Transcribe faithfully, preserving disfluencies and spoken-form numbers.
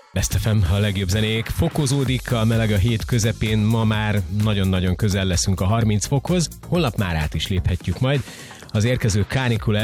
Best ef em, a legjobb zenék. Fokozódik a meleg a hét közepén, ma már nagyon-nagyon közel leszünk a harminc fokhoz, holnap már át is léphetjük majd. Az érkező kánikula